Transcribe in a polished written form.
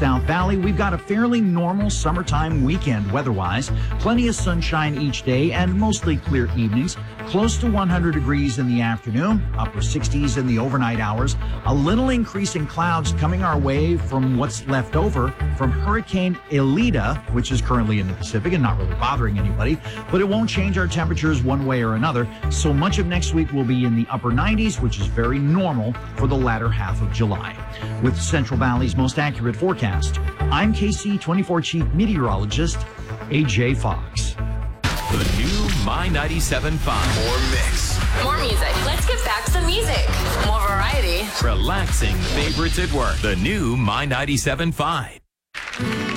South Valley, we've got a fairly normal summertime weekend weather-wise. Plenty of sunshine each day and mostly clear evenings. Close to 100 degrees in the afternoon, upper 60s in the overnight hours. A little increase in clouds coming our way from what's left over from Hurricane Elida, which is currently in the Pacific and not really bothering anybody, but it won't change our temperatures one way or another. So much of next week will be in the upper 90s, which is very normal for the latter half of July. With Central Valley's most accurate forecast, I'm KC24 Chief Meteorologist AJ Fox. The new My 97.5. More mix. More music. Let's get back to the music. More variety. Relaxing favorites at work. The new My 97.5.